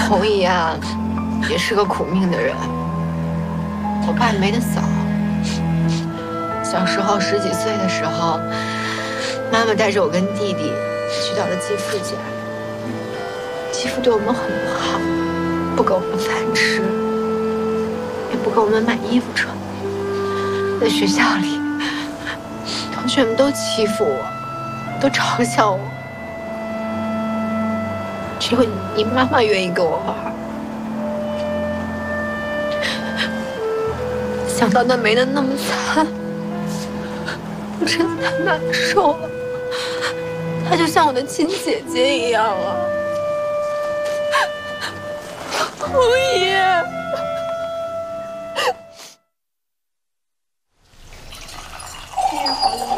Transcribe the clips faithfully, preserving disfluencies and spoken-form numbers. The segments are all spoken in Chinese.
红姨啊，也是个苦命的人。我爸没得扫。小时候十几岁的时候，妈妈带着我跟弟弟去到了继父家。继父对我们很不好，不给我们饭吃，也不给我们买衣服穿。在学校里，同学们都欺负我，都嘲笑我。只有你妈妈愿意跟我玩。想到那没得那么惨，我真的太难受了。她就像我的亲姐姐一样啊，红姨。谢谢红姨。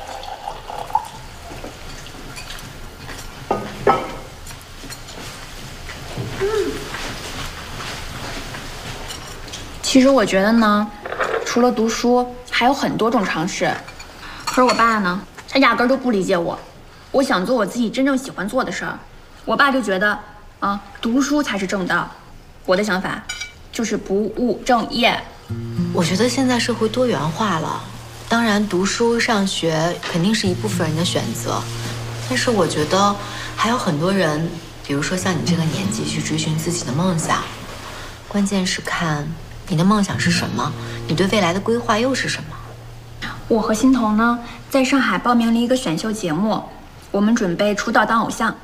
其实我觉得呢，除了读书，还有很多种尝试。可是我爸呢，他压根儿就不理解我。我想做我自己真正喜欢做的事儿，我爸就觉得啊，读书才是正道。我的想法就是不务正业。 我觉得现在社会多元化了，当然读书上学肯定是一部分人的选择，但是我觉得还有很多人，比如说像你这个年纪去追寻自己的梦想，关键是看你的梦想是什么，你对未来的规划又是什么？ 我和欣桐呢，在上海报名了一个选秀节目，我们准备出道当偶像。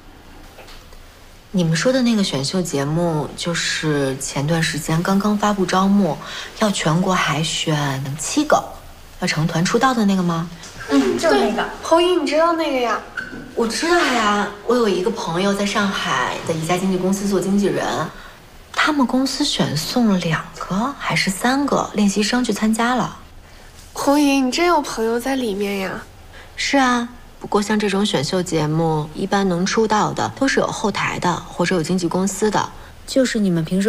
你们说的那个选秀节目，就是前段时间刚刚发布招募，要全国海选七个，要成团出道的那个吗？ 嗯，就是那个。 红姨，你知道那个呀？ 我知道呀，我有一个朋友在上海的一家经纪公司做经纪人。他们公司选送了两个还是三个练习生去参加了。 红姨，你真有朋友在里面呀？ 是啊，不过像这种选秀节目，一般能出道的都是有后台的，或者有经纪公司的，就是你们平时